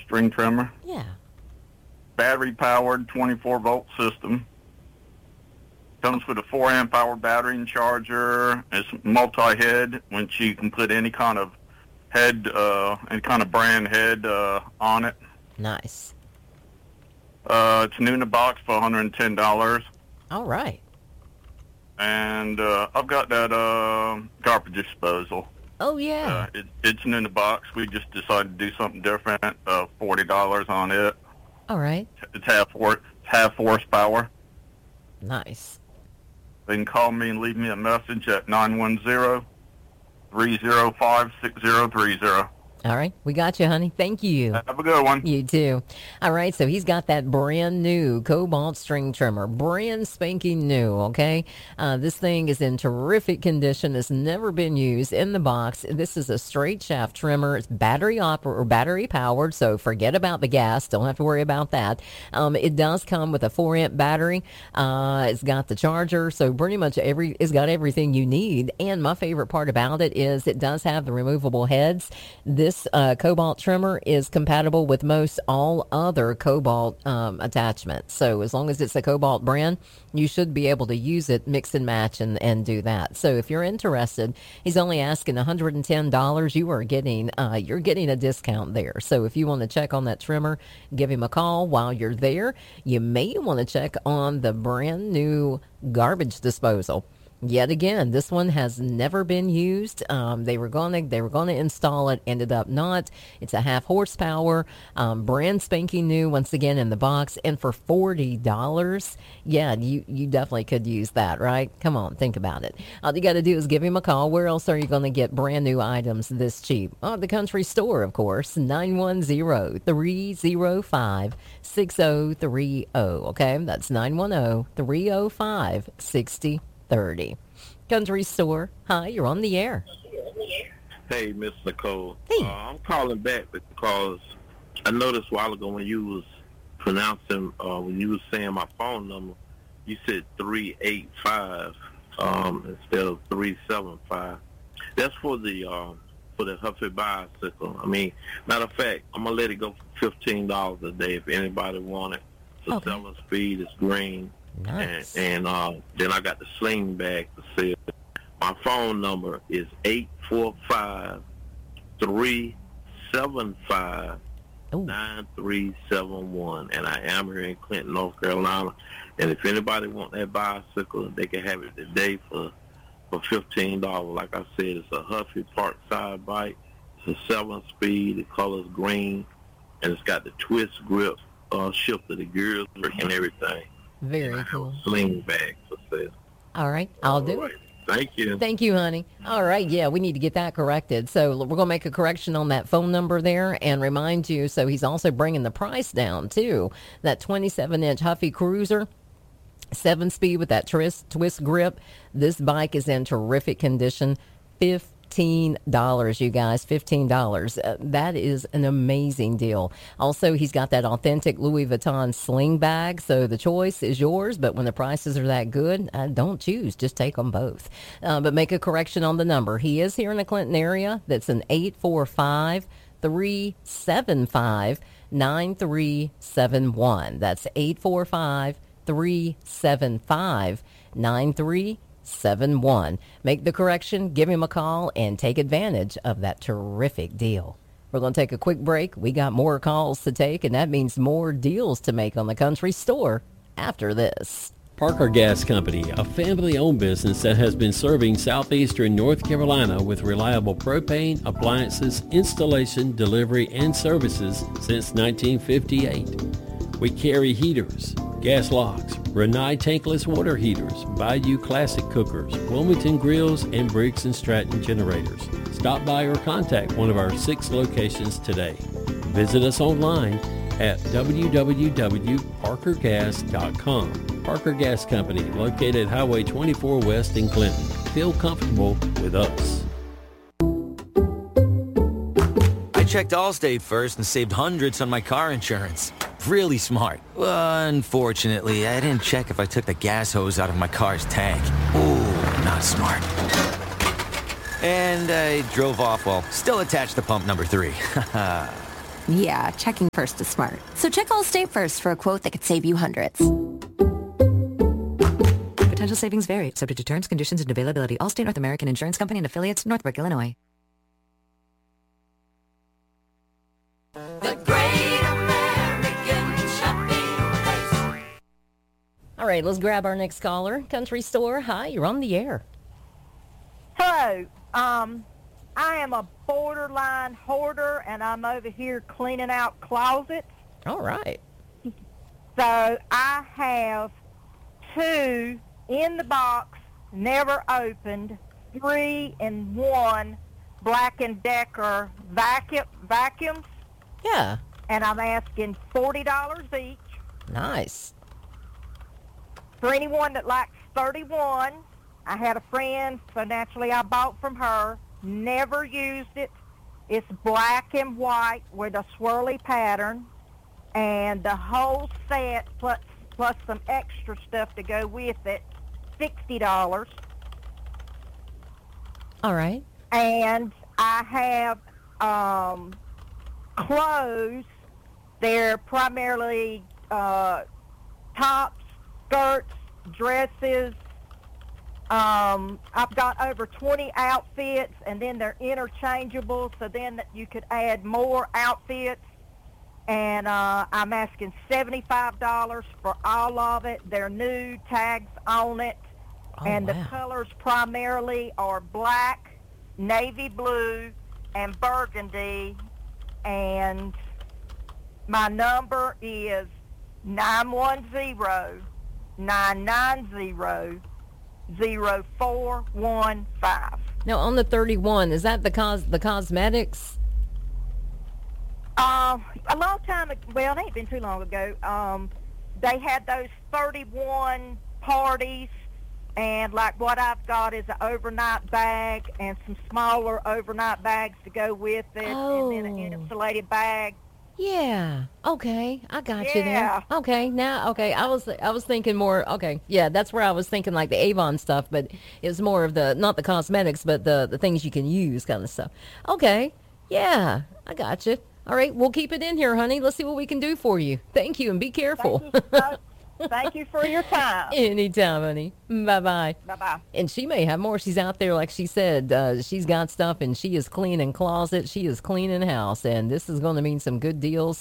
string trimmer. Yeah. Battery-powered 24-volt system. Comes with a 4-amp hour battery and charger. It's multi-head, which you can put any kind of head, any kind of brand head on it. Nice. It's new in the box for $110. All right. And I've got that garbage disposal. Oh, yeah. It's new in the box. We just decided to do something different. $40 on it. All right. It's half horsepower. Nice. They can call me and leave me a message at 910-305-6030. All right. We got you, honey. Thank you. Have a good one. You too. All right. So he's got that brand new Cobalt string trimmer. Brand spanking new, okay? This thing is in terrific condition. It's never been used in the box. This is a straight shaft trimmer. It's battery powered, so forget about the gas. Don't have to worry about that. It does come with a 4-amp battery. It's got the charger, so pretty much it's got everything you need. And my favorite part about it is it does have the removable heads. This Cobalt trimmer is compatible with most all other Cobalt attachments. So as long as it's a Cobalt brand, you should be able to use it, mix and match, and do that. So if you're interested, he's only asking $110. You're getting a discount there. So if you want to check on that trimmer, give him a call while you're there. You may want to check on the brand new garbage disposal. Yet again, this one has never been used. They were going to install it, ended up not. It's a half horsepower, brand spanking new, once again in the box. And for $40, yeah, you definitely could use that, right? Come on, think about it. All you got to do is give him a call. Where else are you going to get brand new items this cheap? Oh, the Country Store, of course. 910-305-6030. Okay, that's 910-305-6030. Country Store. Hi, you're on the air. Hey, Miss Nicole. Hey. I'm calling back because I noticed a while ago when you was pronouncing, when you was saying my phone number, you said 385 instead of 375. That's for the Huffy bicycle. I mean, matter of fact, I'm gonna let it go for $15 a day if anybody want it. The selling speed is green. Nice. And then I got the sling bag to sell. My phone number is 845-375-9371. And I am here in Clinton, North Carolina. And if anybody want that bicycle, they can have it today for $15. Like I said, it's a Huffy Parkside bike. It's a 7-speed. The color's green. And it's got the twist grip, shifter, the gears, and everything. Very cool. Sling bag for sale. All right, I'll do it. Thank you. Thank you, honey. All right, yeah, we need to get that corrected. So we're going to make a correction on that phone number there and remind you, so he's also bringing the price down, too. That 27-inch Huffy Cruiser, 7-speed with that twist grip. This bike is in terrific condition. $15, you guys, $15. That is an amazing deal. Also, he's got that authentic Louis Vuitton sling bag, so the choice is yours, but when the prices are that good, don't choose. Just take them both. But make a correction on the number. He is here in the Clinton area. That's an 845-375-9371. That's 845-375-9371. 71. Make the correction, give him a call, and take advantage of that terrific deal. We're going to take a quick break. We got more calls to take, and that means more deals to make on the Country Store after this. Parker Gas Company, a family-owned business that has been serving southeastern North Carolina with reliable propane, appliances, installation, delivery, and services since 1958. We carry heaters, gas logs, Rinnai tankless water heaters, Bayou Classic cookers, Wilmington grills, and Briggs & Stratton generators. Stop by or contact one of our 6 locations today. Visit us online at www.parkergas.com. Parker Gas Company, located at Highway 24 West in Clinton. Feel comfortable with us. I checked Allstate first and saved hundreds on my car insurance. Really smart. Unfortunately, I didn't check if I took the gas hose out of my car's tank. Ooh, not smart. And I drove off while still attached to pump number 3. Yeah, checking first is smart. So check Allstate first for a quote that could save you hundreds. Potential savings vary, subject to terms, conditions, and availability. Allstate North American Insurance Company and affiliates, Northbrook, Illinois. The Great American Shopping Place. All right, let's grab our next caller. Country Store, hi, you're on the air. Hello. I am a borderline hoarder, and I'm over here cleaning out closets. All right. So I have 2 in the box, never opened, 3-in-1 Black & Decker vacuums, Yeah, and I'm asking $40 each. nice. For anyone that likes 31, I had a friend, so naturally I bought from her. Never used it. It's black and white with a swirly pattern, and the whole set plus some extra stuff to go with it, $60. All right. And I have clothes. They're primarily tops, skirts, dresses. I've got over 20 outfits, and then they're interchangeable, so then you could add more outfits. And I'm asking $75 for all of it. They're new, tags on it. Oh, and wow. the colors primarily are black, navy blue, and burgundy. And my number is 910-990-0415. Now, on the 31, is that the cosmetics? A long time ago, well, it ain't been too long ago, they had those 31 parties, and like what I've got is an overnight bag and some smaller overnight bags to go with it, and then an insulated bag. Yeah. Okay. I got you there. Yeah. Okay. Now, okay. I was thinking more. Okay. Yeah. That's where I was thinking like the Avon stuff, but it's more of the, not the cosmetics, but the things you can use kind of stuff. Okay. Yeah. I got you. All right. We'll keep it in here, honey. Let's see what we can do for you. Thank you, and be careful. Thank you for your time. Anytime, honey. Bye-bye. Bye-bye. And she may have more. She's out there, like she said. She's got stuff, and she is cleaning closet. She is cleaning house, and this is going to mean some good deals.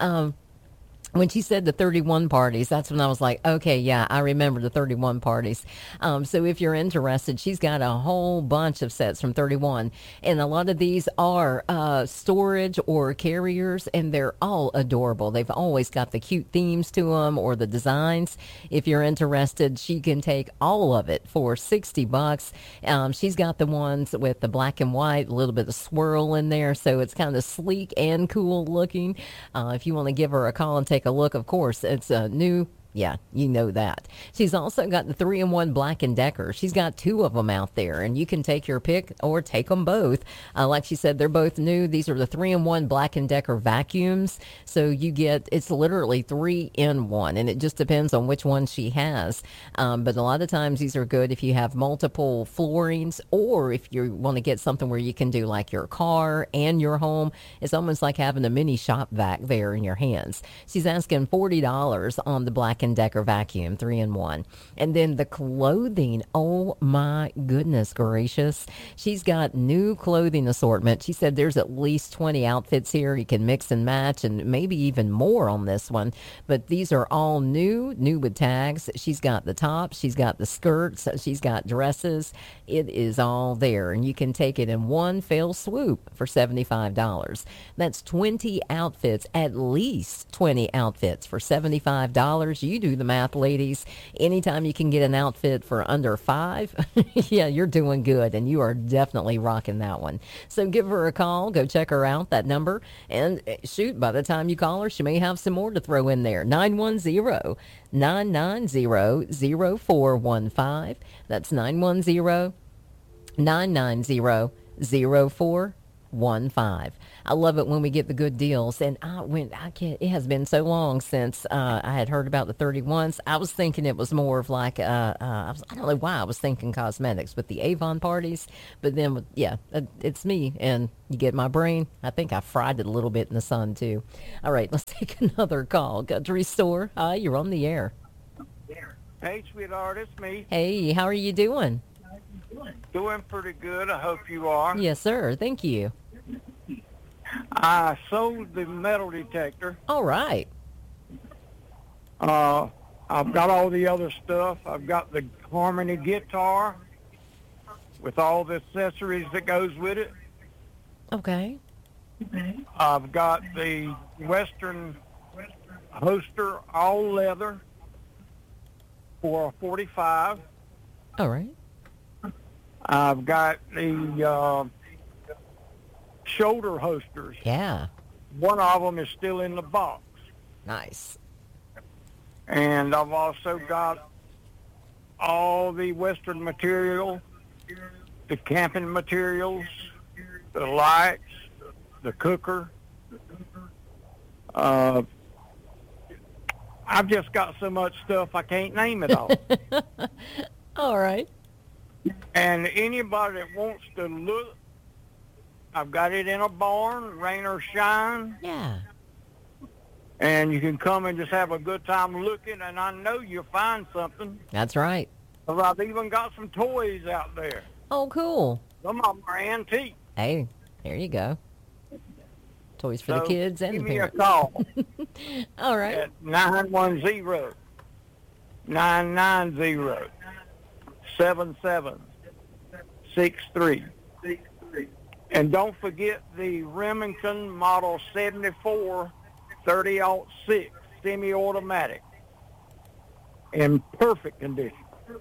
When she said the 31 parties, that's when I was like, okay, yeah, I remember the 31 parties. So if you're interested, she's got a whole bunch of sets from 31. And a lot of these are storage or carriers, and they're all adorable. They've always got the cute themes to them or the designs. If you're interested, she can take all of it for $60. She's got the ones with the black and white, a little bit of swirl in there. So it's kind of sleek and cool looking. If you want to give her a call and take a look, of course, it's a new. Yeah, you know that. She's also got the 3-in-1 Black & Decker. She's got 2 of them out there, and you can take your pick or take them both. Like she said, they're both new. These are the 3-in-1 Black & Decker vacuums. So you get, it's literally 3-in-1, and it just depends on which one she has. But a lot of times these are good if you have multiple floorings, or if you want to get something where you can do like your car and your home. It's almost like having a mini shop vac there in your hands. She's asking $40 on the Black & Decker vacuum, 3-in-1. And then the clothing, oh my goodness gracious. She's got new clothing assortment. She said there's at least 20 outfits here. You can mix and match, and maybe even more on this one. But these are all new with tags. She's got the tops, she's got the skirts, she's got dresses. It is all there, and you can take it in one fell swoop for $75. That's 20 outfits, at least 20 outfits for $75. You do the math, ladies. Anytime you can get an outfit for under $5, yeah, you're doing good, and you are definitely rocking that one. So give her a call. Go check her out, that number. And shoot, by the time you call her, she may have some more to throw in there. 910-990-0415. That's 910-990-0415. I love it when we get the good deals. And it has been so long since I had heard about the 31s. I was thinking it was more of like, I don't know why I was thinking cosmetics with the Avon parties. But then, it's me. And you get my brain. I think I fried it a little bit in the sun, too. All right, let's take another call. Country Store. Hi, you're on the air. Hey, sweetheart, it's me. Hey, how are you doing? Doing pretty good. I hope you are. Yes, sir. Thank you. I sold the metal detector. All right. I've got all the other stuff. I've got the Harmony guitar with all the accessories that goes with it. Okay. I've got the Western holster, all leather, for a 45. All right. I've got the shoulder holsters. Yeah. One of them is still in the box. Nice. And I've also got all the Western material, the camping materials, the lights, the cooker. I've just got so much stuff I can't name it all. All right. And anybody that wants to look, I've got it in a barn, rain or shine. Yeah. And you can come and just have a good time looking, and I know you'll find something. That's right. 'Cause I've even got some toys out there. Oh, cool. Some of them are antique. Hey, there you go. Toys for the kids and the give me a parents. call All right. at 910-990-7763. And don't forget the Remington Model 74 30-06 semi-automatic in perfect condition.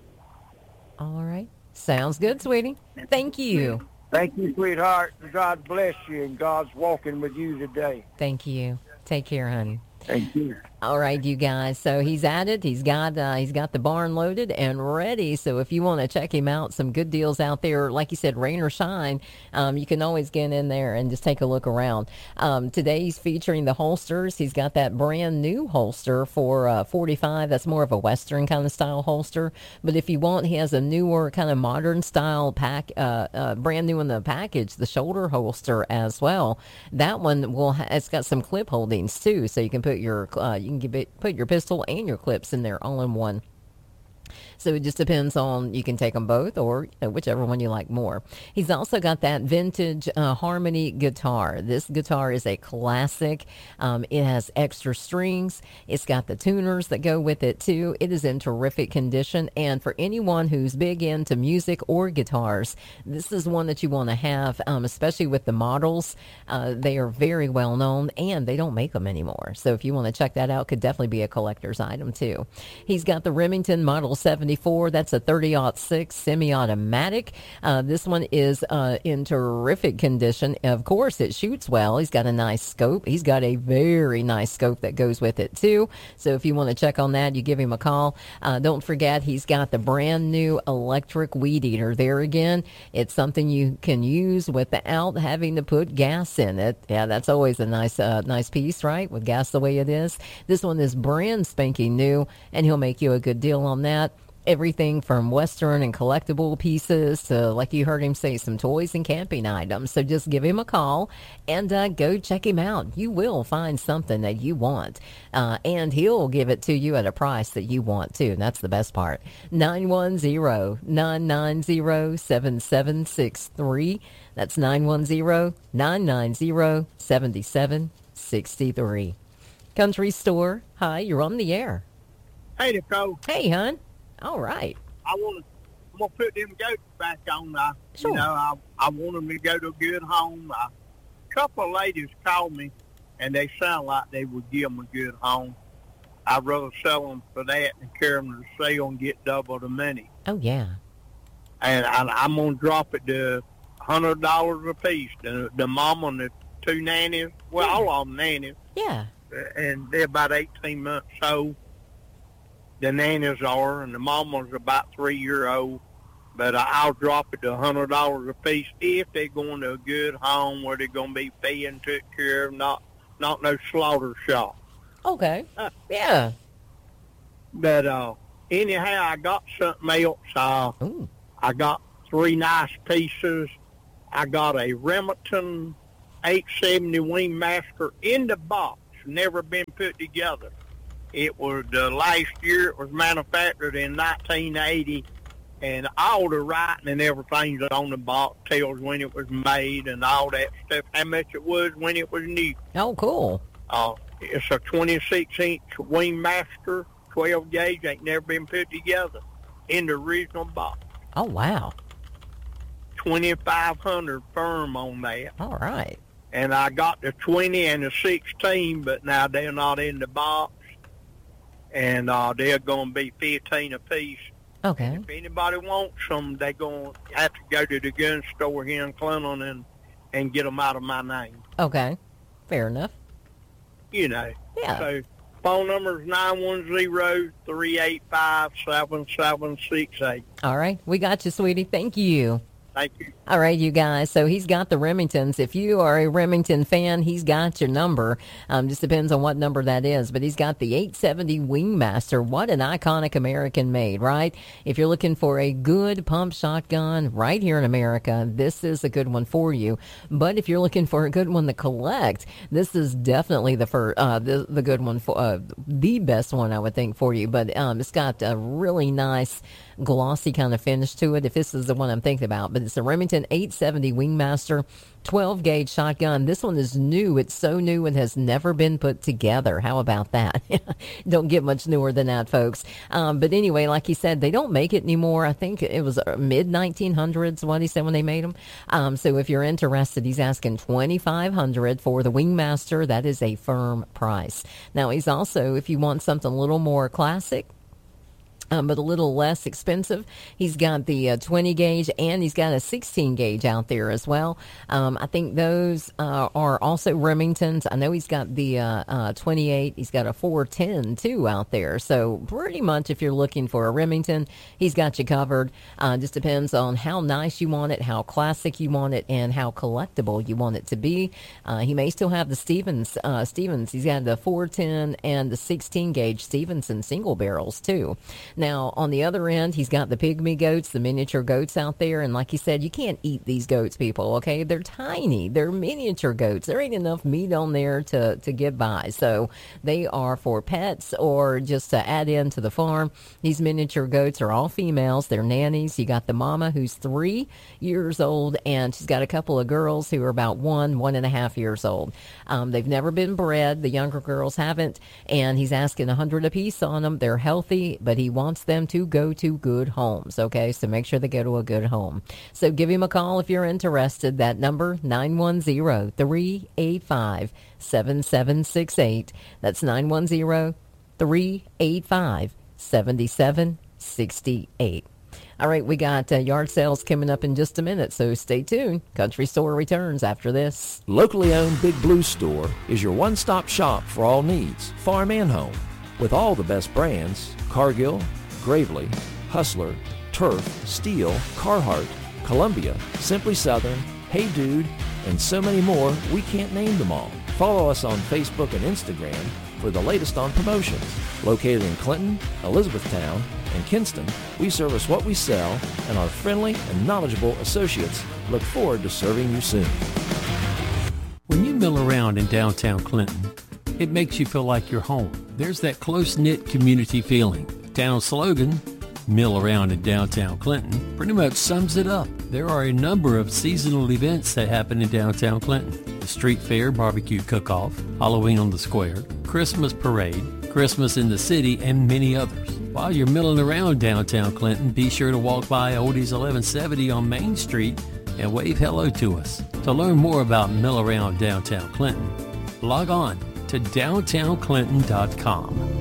All right. Sounds good, sweetie. Thank you. Thank you, sweetheart. God bless you, and God's walking with you today. Thank you. Take care, honey. Thank you. All right, you guys. So he's at it. He's got the barn loaded and ready. So if you want to check him out, some good deals out there. Like you said, rain or shine, you can always get in there and just take a look around. Today he's featuring the holsters. He's got that brand new holster for 45. That's more of a Western kind of style holster. But if you want, he has a newer kind of modern style pack, brand new in the package, the shoulder holster as well. That one it's got some clip holdings too, so you can put your put your pistol and your clips in there all in one. So it just depends on, you can take them both or whichever one you like more. He's also got that vintage Harmony guitar. This guitar is a classic. It has extra strings. It's got the tuners that go with it too. It is in terrific condition. And for anyone who's big into music or guitars, this is one that you want to have, especially with the models. They are very well known and they don't make them anymore. So if you want to check that out, could definitely be a collector's item too. He's got the Remington Model 74. That's a 30-06 semi-automatic. This one is in terrific condition. Of course, it shoots well. He's got a nice scope. He's got a very nice scope that goes with it, too. So if you want to check on that, you give him a call. Don't forget, he's got the brand new electric weed eater. There again, it's something you can use without having to put gas in it. Yeah, that's always a nice piece, right? With gas the way it is. This one is brand spanking new, and he'll make you a good deal on that. Everything from Western and collectible pieces to, like you heard him say, some toys and camping items. So just give him a call and go check him out. You will find something that you want. And he'll give it to you at a price that you want too. And that's the best part. 910-990-7763. That's 910-990-7763. Country Store. Hi, you're on the air. Hey, Nicole. Hey, hon. All right. I'm gonna put them goats back on. Sure. You know, I want them to go to a good home. A couple of ladies called me, and they sound like they would give them a good home. I'd rather sell them for that than carry them to sale and get double the money. Oh yeah. And I'm gonna drop it to $100 a piece. The mom and the two nannies, well, all of them nannies. Yeah. And they're about 18 months old. The nannies are, and the mama's about 3 years old. but I'll drop it to $100 a piece if they're going to a good home where they're going to be fed and took care of, not no slaughter shop. Okay. Yeah. But anyhow, I got something else. I got 3 nice pieces. I got a Remington 870 Wingmaster in the box, never been put together. It was last year. It was manufactured in 1980, and all the writing and everything's on the box tells when it was made and all that stuff, how much it was when it was new. Oh, cool. It's a 26-inch Wingmaster, 12 gauge, ain't never been put together in the original box. Oh, wow. $2,500 firm on that. All right. And I got the 20 and the 16, but now they're not in the box, and they're going to be 15 apiece. Okay. If anybody wants them, they're going to have to go to the gun store here in Clinton and get them out of my name. Okay. Fair enough. You know. Yeah. So phone number is 910-385-7768. All right. We got you, sweetie. Thank you. Thank you. All right, you guys. So he's got the Remingtons. If you are a Remington fan, he's got your number. Just depends on what number that is. But he's got the 870 Wingmaster. What an iconic American made, right? If you're looking for a good pump shotgun right here in America, this is a good one for you. But if you're looking for a good one to collect, this is definitely the good one for the best one, I would think, for you. But it's got a really nice glossy kind of finish to it, if this is the one I'm thinking about. But it's a Remington 870 Wingmaster 12-gauge shotgun. This one is new. It's so new it has never been put together. How about that? Don't get much newer than that, folks. But anyway, like he said, they don't make it anymore. I think it was mid-1900s, what he said, when they made them. So if you're interested, he's asking $2,500 for the Wingmaster. That is a firm price. Now, he's also, if you want something a little more classic, but a little less expensive, he's got the 20 gauge and he's got a 16 gauge out there as well. I think those are also Remingtons. I know he's got the 28. He's got a 410 too out there. So pretty much if you're looking for a Remington, he's got you covered. Just depends on how nice you want it, how classic you want it, and how collectible you want it to be. He may still have the Stevens. He's got the 410 and the 16 gauge Stevenson single barrels too. Now, on the other end, he's got the pygmy goats, the miniature goats out there. And like he said, you can't eat these goats, people, okay? They're tiny. They're miniature goats. There ain't enough meat on there to get by. So they are for pets or just to add in to the farm. These miniature goats are all females. They're nannies. You got the mama who's 3 years old, and she's got a couple of girls who are about 1.5 years old. They've never been bred. The younger girls haven't. And he's asking $100 a piece on them. They're healthy, but he wants them to go to good homes, okay? So make sure they go to a good home. So give him a call if you're interested. That number, 910-385-7768. That's 910-385-7768. All right, we got yard sales coming up in just a minute, so stay tuned. Country Store returns after this. Locally owned Big Blue Store is your one-stop shop for all needs, farm and home. With all the best brands, Cargill, Gravely, Hustler, Turf, Steel, Carhartt, Columbia, Simply Southern, Hey Dude, and so many more, we can't name them all. Follow us on Facebook and Instagram for the latest on promotions. Located in Clinton, Elizabethtown, and Kinston, we service what we sell, and our friendly and knowledgeable associates look forward to serving you soon. When you mill around in downtown Clinton, it makes you feel like you're home. There's that close-knit community feeling. Town slogan, Mill Around in Downtown Clinton, pretty much sums it up. There are a number of seasonal events that happen in downtown Clinton. The Street Fair Barbecue Cook-Off, Halloween on the Square, Christmas Parade, Christmas in the City, and many others. While you're milling around downtown Clinton, be sure to walk by Oldies 1170 on Main Street and wave hello to us. To learn more about Mill Around Downtown Clinton, log on to downtownclinton.com.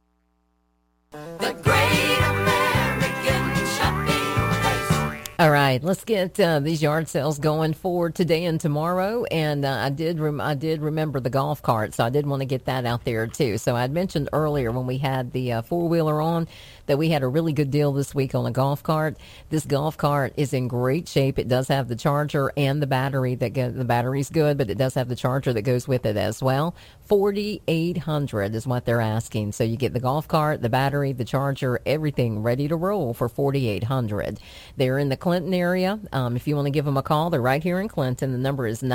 All right. right, let's get these yard sales going for today and tomorrow. And I did remember the golf cart, so I did want to get that out there too. So I had mentioned earlier when we had the four-wheeler on that we had a really good deal this week on a golf cart. This golf cart is in great shape. It does have the charger and the battery. The battery's good, but it does have the charger that goes with it as well. $4,800 is what they're asking. So you get the golf cart, the battery, the charger, everything ready to roll for $4,800. They're in the Clinton area. If you want to give them a call, they're right here in Clinton. The number is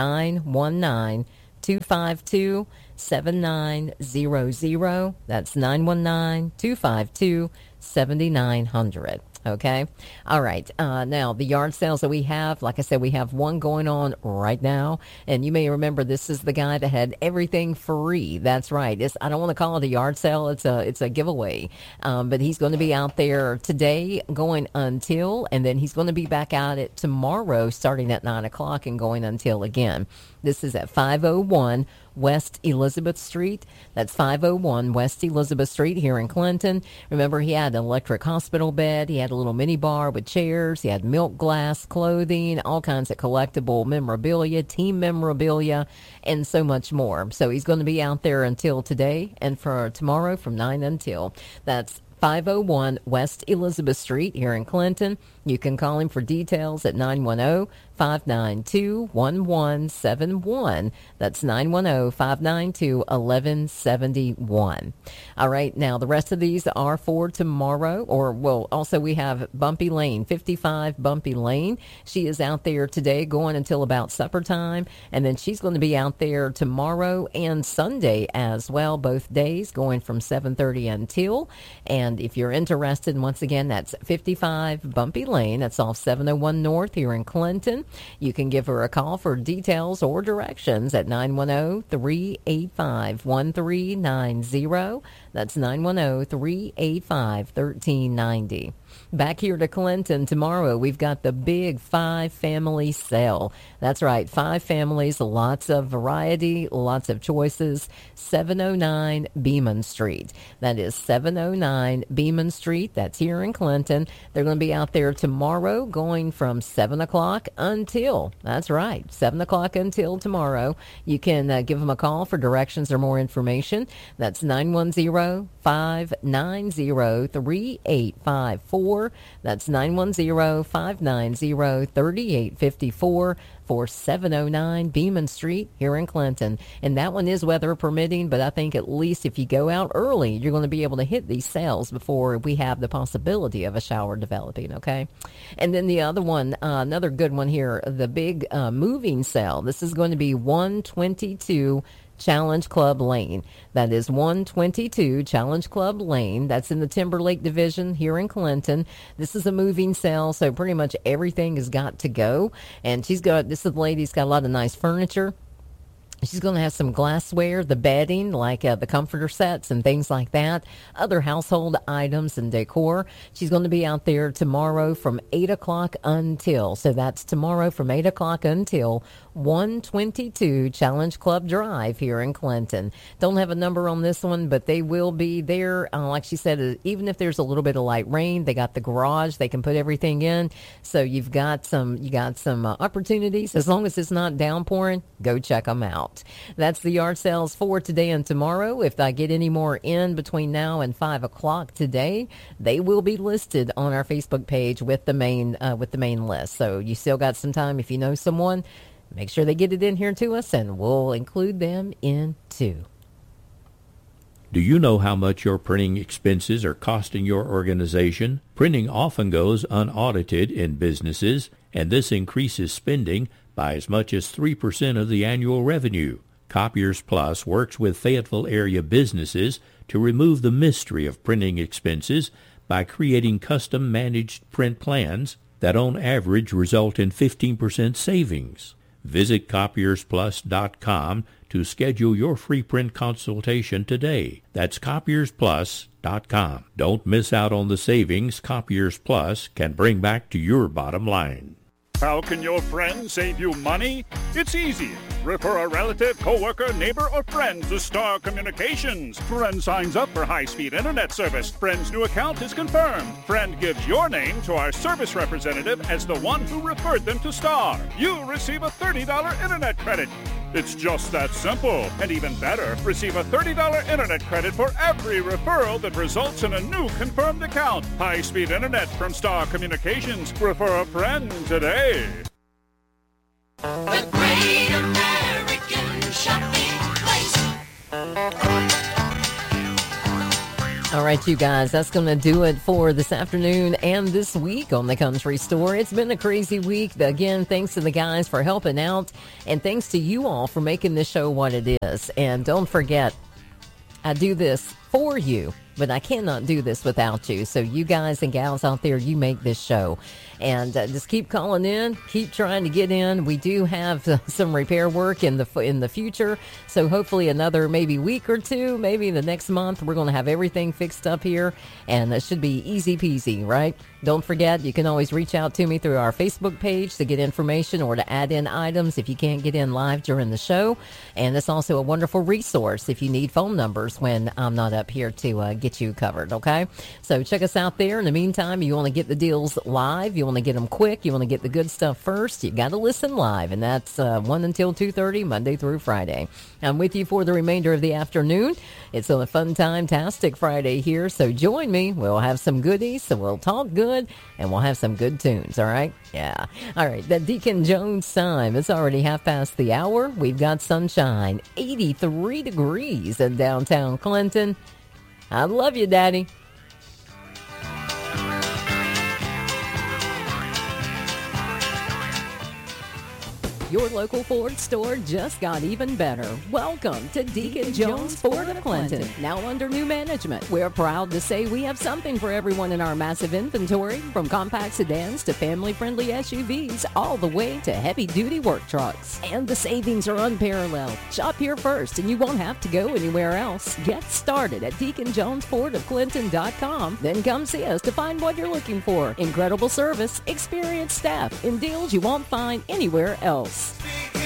919-252-7900. That's 919-252-7900. Okay. All right. Now, the yard sales that we have, like I said, we have one going on right now. And you may remember this is the guy that had everything free. That's right. I don't want to call it a yard sale. It's a giveaway. But he's going to be out there today going until, and then he's going to be back out at tomorrow starting at 9 o'clock and going until again. This is at 501 West Elizabeth Street. That's 501 West Elizabeth Street here in Clinton. Remember, he had an electric hospital bed. He had a little mini bar with chairs. He had milk glass, clothing, all kinds of collectible memorabilia, team memorabilia, and so much more. So he's going to be out there until today and for tomorrow from 9 until. That's 501 West Elizabeth Street here in Clinton. You can call him for details at 910-592-1171. That's 910-592-1171. All right, now the rest of these are for tomorrow, also we have Bumpy Lane, 55 Bumpy Lane. She is out there today going until about supper time, and then she's going to be out there tomorrow and Sunday as well, both days, going from 7:30 until. And if you're interested, once again, that's 55 Bumpy Lane. That's off 701 North here in Clinton. You can give her a call for details or directions at 910-385-1390. That's 910-385-1390. Back here to Clinton tomorrow, we've got the big 5-family sale. That's right, 5 families, lots of variety, lots of choices. 709 Beeman Street. That is 709 Beeman Street. That's here in Clinton. They're going to be out there tomorrow going from 7 o'clock until, that's right, 7 o'clock until tomorrow. You can give them a call for directions or more information. That's 910-590-3854. That's 910-590-3854 for 709 Beeman Street here in Clinton. And that one is weather permitting, but I think at least if you go out early, you're going to be able to hit these sales before we have the possibility of a shower developing, okay? And then the other one, another good one here, the big moving sale. This is going to be 122 Challenge Club Lane. That is 122 Challenge Club Lane. That's in the Timberlake Division here in Clinton. This is a moving sale, so pretty much everything has got to go. And this lady's got a lot of nice furniture. She's going to have some glassware, the bedding, like the comforter sets and things like that, other household items and decor. She's going to be out there tomorrow from 8 o'clock until. So that's tomorrow from 8 o'clock until 122 Challenge Club Drive here in Clinton. Don't have a number on this one, but they will be there. Like she said, even if there's a little bit of light rain, they got the garage. They can put everything in. So you got some opportunities. As long as it's not downpouring, go check them out. That's the yard sales for today and tomorrow. If I get any more in between now and 5 o'clock today, they will be listed on our Facebook page with the main list. So you still got some time. If you know someone, make sure they get it in here to us, and we'll include them in too. Do you know how much your printing expenses are costing your organization? Printing often goes unaudited in businesses, and this increases spending by as much as 3% of the annual revenue. Copiers Plus works with Fayetteville area businesses to remove the mystery of printing expenses by creating custom managed print plans that on average result in 15% savings. Visit copiersplus.com to schedule your free print consultation today. That's copiersplus.com. Don't miss out on the savings Copiers Plus can bring back to your bottom line. How can your friend save you money? It's easy. Refer a relative, coworker, neighbor, or friend to Star Communications. Friend signs up for high-speed internet service. Friend's new account is confirmed. Friend gives your name to our service representative as the one who referred them to Star. You'll receive a $30 internet credit. It's just that simple. And even better, receive a $30 internet credit for every referral that results in a new confirmed account. High-speed internet from Star Communications. Refer a friend today. The Great American Shopping Place. All right, you guys, that's going to do it for this afternoon and this week on The Country Store. It's been a crazy week. Again, thanks to the guys for helping out, and thanks to you all for making this show what it is. And don't forget, I do this for you, but I cannot do this without you. So you guys and gals out there, you make this show. And just keep calling in, keep trying to get in. We do have some repair work in the future, so hopefully another maybe week or two, maybe the next month, we're going to have everything fixed up here, and it should be easy peasy, right? Don't forget, you can always reach out to me through our Facebook page to get information or to add in items if you can't get in live during the show. And it's also a wonderful resource if you need phone numbers when I'm not up here to get you covered, okay? So check us out there. In the meantime, you want to get the deals live, you want to get them quick, you want to get the good stuff first, you got to listen live, and that's 1 until 2:30, Monday through Friday. I'm with you for the remainder of the afternoon. It's a fun time-tastic Friday here, so join me. We'll have some goodies, so we'll talk good, and we'll have some good tunes, all right? Yeah. All right, that Deacon Jones time. It's already half past the hour. We've got sunshine, 83 degrees in downtown Clinton. I love you, Daddy. Your local Ford store just got even better. Welcome to Deacon Jones Ford of Clinton, now under new management. We're proud to say we have something for everyone in our massive inventory, from compact sedans to family-friendly SUVs, all the way to heavy-duty work trucks. And the savings are unparalleled. Shop here first and you won't have to go anywhere else. Get started at DeaconJonesFordofClinton.com. Then come see us to find what you're looking for. Incredible service, experienced staff, and deals you won't find anywhere else.